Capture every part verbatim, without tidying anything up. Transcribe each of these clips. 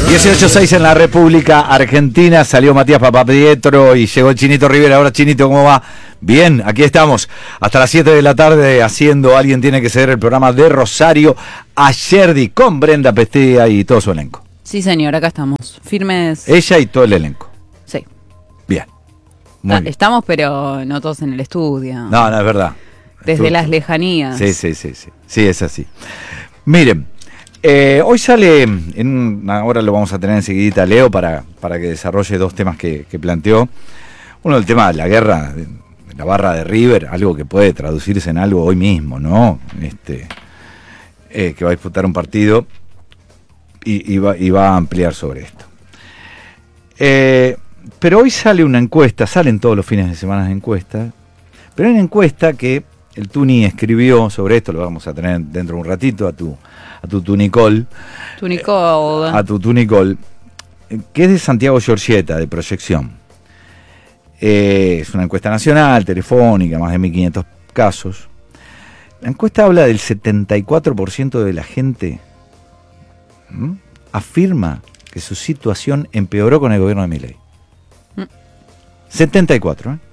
dieciocho seis en la República Argentina, salió Matías Papapietro y llegó el Chinito Rivera. Ahora, Chinito, ¿cómo va? Bien, aquí estamos hasta las siete de la tarde haciendo Alguien Tiene que Ceder, el programa de Rosario Ayerdi con Brenda Pestea y todo su elenco. Sí, señor, acá estamos, firmes. Ella y todo el elenco. Sí. Bien. Muy Ah, bien. estamos, pero no todos en el estudio. No, no, es verdad. Desde Estuvo... las lejanías. Sí, sí, sí, sí. Sí, es así. Miren. Eh, hoy sale, en una hora lo vamos a tener enseguidita Leo para, para que desarrolle dos temas que, que planteó. Uno, el tema de la guerra, de, de la barra de River, algo que puede traducirse en algo hoy mismo, ¿no? Este, eh, que va a disputar un partido y, y, va, y va a ampliar sobre esto. Eh, pero hoy sale una encuesta, salen todos los fines de semana encuestas, pero hay una encuesta que el Tuni escribió sobre esto, lo vamos a tener dentro de un ratito a tu... a tu Tunicol, Tunicol. a tu Tunicol, que es de Santiago Giorgietta, de Proyección. Eh, es una encuesta nacional, telefónica, más de mil quinientos casos. La encuesta habla del setenta y cuatro por ciento de la gente ¿m? afirma que su situación empeoró con el gobierno de Milei. Mm. setenta y cuatro, ¿eh?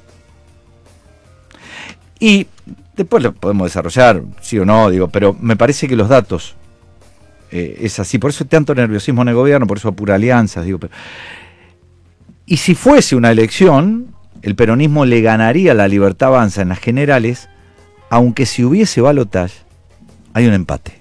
Y después lo podemos desarrollar, sí o no, digo, pero me parece que los datos eh, es así, por eso hay tanto nerviosismo en el gobierno, por eso apura alianzas, digo, pero... Y si fuese una elección, el peronismo le ganaría a La Libertad Avanza en las generales, aunque si hubiese balotaje, hay un empate.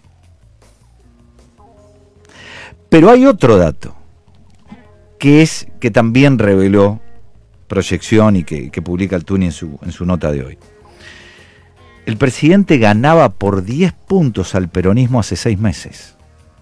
Pero hay otro dato, que es que también reveló Proyección y que, que publica el Tuni en su, en su nota de hoy. El presidente ganaba por diez puntos al peronismo hace seis meses.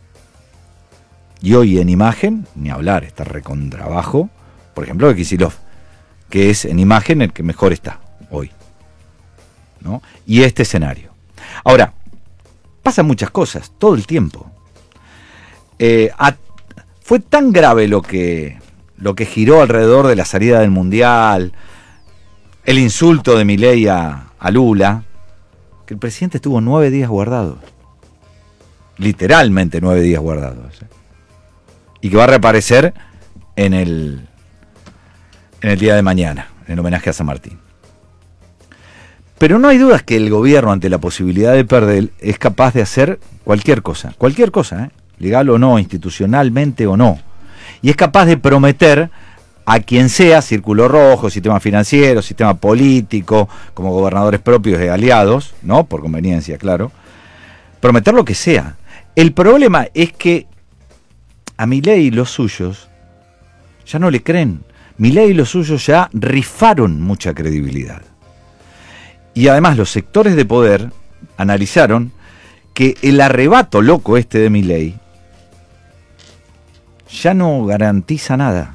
Y hoy en imagen, ni hablar, está recontrabajo, por ejemplo, de Kicillof, que es en imagen el que mejor está hoy, ¿no? Y este escenario. Ahora, pasan muchas cosas, todo el tiempo. Eh, a, fue tan grave lo que, lo que giró alrededor de la salida del Mundial, el insulto de Milei a, a Lula, que el presidente estuvo nueve días guardado. Literalmente nueve días guardados. ¿eh? Y que va a reaparecer en el, en el día de mañana, en homenaje a San Martín. Pero no hay dudas que el gobierno, ante la posibilidad de perder, es capaz de hacer cualquier cosa. Cualquier cosa, ¿eh? Legal o no, institucionalmente o no. Y es capaz de prometer a quien sea, círculo rojo, sistema financiero, sistema político, como gobernadores propios de aliados, ¿no? Por conveniencia, claro. Prometer lo que sea. El problema es que a Milei y los suyos ya no le creen. Milei y los suyos ya rifaron mucha credibilidad. Y además los sectores de poder analizaron que el arrebato loco este de Milei ya no garantiza nada.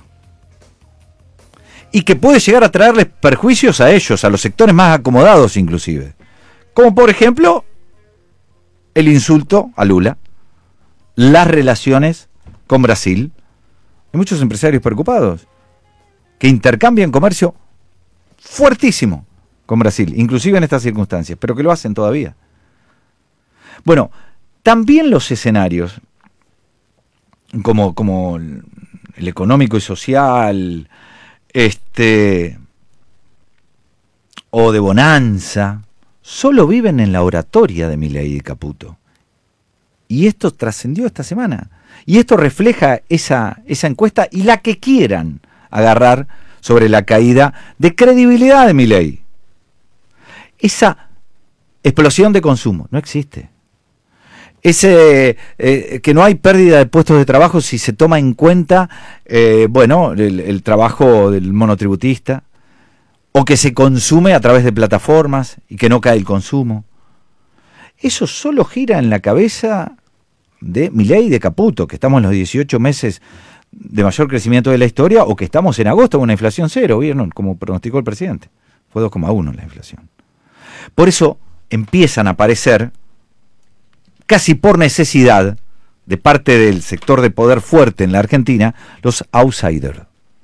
Y que puede llegar a traerles perjuicios a ellos, a los sectores más acomodados inclusive. Como por ejemplo, el insulto a Lula, las relaciones con Brasil. Hay muchos empresarios preocupados que intercambian comercio fuertísimo con Brasil, inclusive en estas circunstancias, pero que lo hacen todavía. Bueno, también los escenarios, como, como el económico y social, este, o de bonanza, solo viven en la oratoria de Milei y Caputo. Y esto trascendió esta semana. Y esto refleja esa, esa encuesta y la que quieran agarrar sobre la caída de credibilidad de Milei. Esa explosión de consumo no existe. Ese eh, que no hay pérdida de puestos de trabajo si se toma en cuenta eh, bueno, el, el trabajo del monotributista, o que se consume a través de plataformas y que no cae el consumo. Eso solo gira en la cabeza de Milei y de Caputo, que estamos en los dieciocho meses de mayor crecimiento de la historia, o que estamos en agosto con una inflación cero, ¿vieron? Como pronosticó el presidente. Fue dos coma uno la inflación. Por eso empiezan a aparecer, casi por necesidad, de parte del sector de poder fuerte en la Argentina, los outsiders.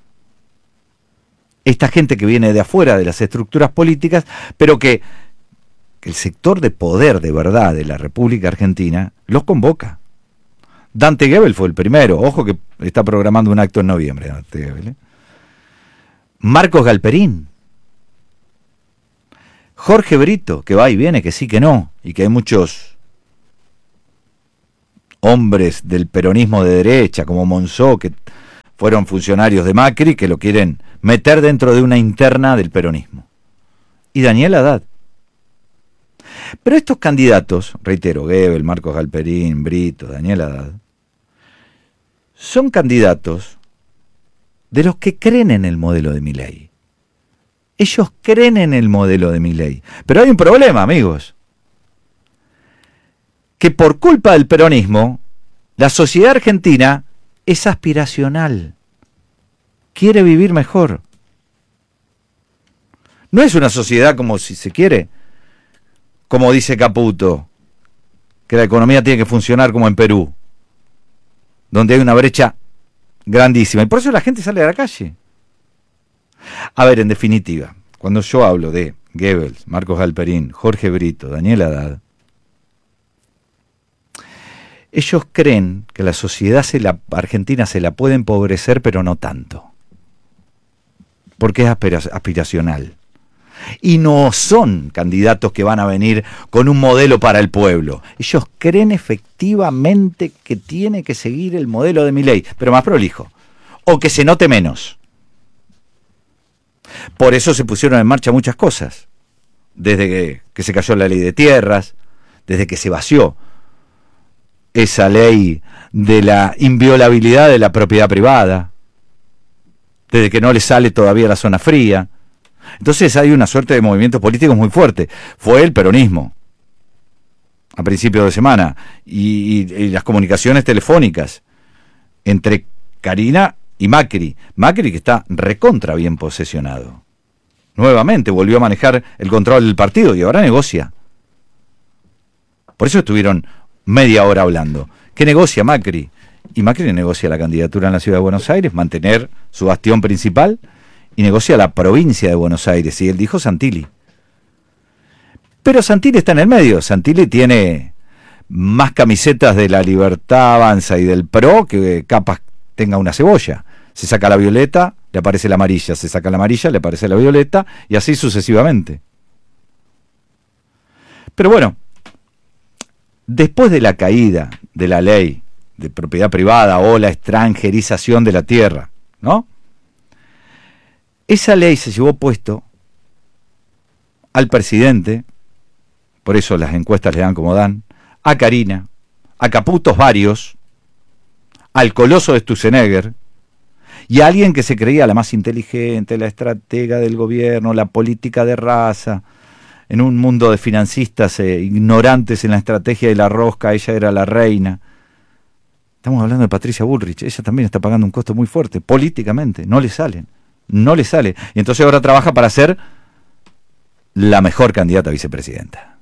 Esta gente que viene de afuera de las estructuras políticas, pero que, que el sector de poder de verdad de la República Argentina los convoca. Dante Gebel fue el primero. Ojo que está programando un acto en noviembre, Dante Gebel, ¿eh? Marcos Galperín. Jorge Brito, que va y viene, que sí, que no, y que hay muchos hombres del peronismo de derecha, como Monzó, que fueron funcionarios de Macri, que lo quieren meter dentro de una interna del peronismo. Y Daniel Haddad. Pero estos candidatos, reitero, Gebel, Marcos Galperín, Brito, Daniel Haddad, son candidatos de los que creen en el modelo de Milei. Ellos creen en el modelo de Milei. Pero hay un problema, amigos. Que por culpa del peronismo, la sociedad argentina es aspiracional. Quiere vivir mejor. No es una sociedad como, si se quiere, como dice Caputo, que la economía tiene que funcionar como en Perú, donde hay una brecha grandísima. Y por eso la gente sale a la calle. A ver, en definitiva, cuando yo hablo de Goebbels, Marcos Galperín, Jorge Brito, Daniel Haddad, ellos creen que la sociedad se la, argentina se la puede empobrecer, pero no tanto. Porque es aspiracional. Y no son candidatos que van a venir con un modelo para el pueblo. Ellos creen efectivamente que tiene que seguir el modelo de Milei, pero más prolijo. O que se note menos. Por eso se pusieron en marcha muchas cosas. Desde que, que se cayó la ley de tierras, desde que se vació esa ley de la inviolabilidad de la propiedad privada, desde que no le sale todavía la zona fría. Entonces hay una suerte de movimientos políticos muy fuerte. Fue el peronismo a principios de semana y, y, y las comunicaciones telefónicas entre Karina y Macri. Macri que está recontra bien posesionado. Nuevamente volvió a manejar el control del partido y ahora negocia. Por eso estuvieron media hora hablando. ¿Qué negocia Macri? Y Macri negocia la candidatura en la ciudad de Buenos Aires, mantener su bastión principal, y negocia la provincia de Buenos Aires. Y él dijo Santilli. Pero Santilli está en el medio. Santilli tiene más camisetas de la Libertad Avanza y del PRO que capaz tenga una cebolla. Se saca la violeta, le aparece la amarilla. Se saca la amarilla, le aparece la violeta, y así sucesivamente. Pero bueno, después de la caída de la ley de propiedad privada o la extranjerización de la tierra, ¿no? Esa ley se llevó puesto al presidente, por eso las encuestas le dan como dan, a Karina, a Caputos varios, al coloso de Sturzenegger, y a alguien que se creía la más inteligente, la estratega del gobierno, la política de raza, en un mundo de financistas eh, ignorantes en la estrategia de la rosca, ella era la reina. Estamos hablando de Patricia Bullrich, ella también está pagando un costo muy fuerte, políticamente, no le salen, no le sale. Y entonces ahora trabaja para ser la mejor candidata a vicepresidenta.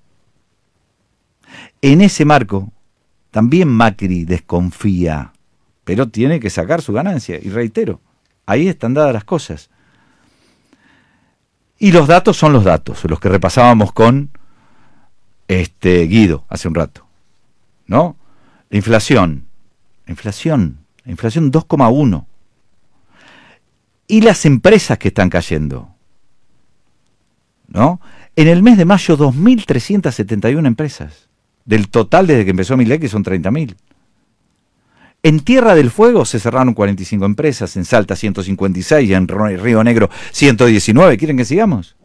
En ese marco, también Macri desconfía, pero tiene que sacar su ganancia, y reitero, ahí están dadas las cosas. Y los datos son los datos, los que repasábamos con este Guido hace un rato, ¿no? La inflación, la inflación, la inflación dos coma uno. Y las empresas que están cayendo, ¿no? En el mes de mayo, dos mil trescientas setenta y una empresas, del total desde que empezó Milei, que son treinta mil. En Tierra del Fuego se cerraron cuarenta y cinco empresas, en Salta ciento cincuenta y seis, en Río Negro ciento diecinueve. ¿Quieren que sigamos?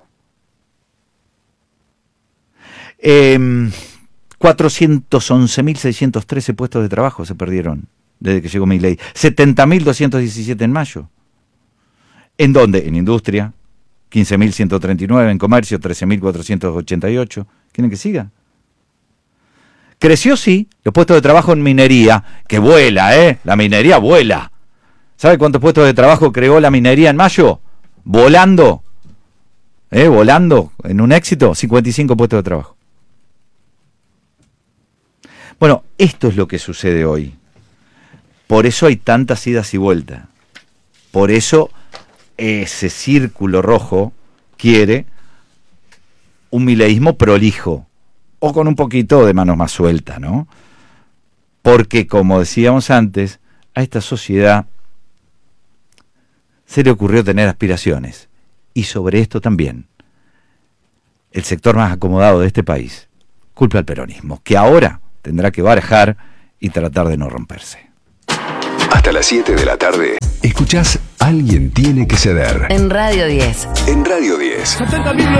Eh, cuatrocientos once mil seiscientos trece puestos de trabajo se perdieron desde que llegó Milei. setenta mil doscientos diecisiete en mayo. ¿En dónde? En industria, quince mil ciento treinta y nueve, en comercio, trece mil cuatrocientos ochenta y ocho. ¿Quieren que siga? Creció, sí, los puestos de trabajo en minería, que vuela, ¿eh? La minería vuela. ¿Sabe cuántos puestos de trabajo creó la minería en mayo? Volando, ¿eh? Volando, en un éxito, cincuenta y cinco puestos de trabajo. Bueno, esto es lo que sucede hoy. Por eso hay tantas idas y vueltas. Por eso ese círculo rojo quiere un mileísmo prolijo, o con un poquito de manos más sueltas, ¿no? Porque, como decíamos antes, a esta sociedad se le ocurrió tener aspiraciones. Y sobre esto también, el sector más acomodado de este país culpa al peronismo, que ahora tendrá que barajar y tratar de no romperse. Hasta las siete de la tarde, escuchás Alguien tiene que ceder. En Radio diez. En Radio diez.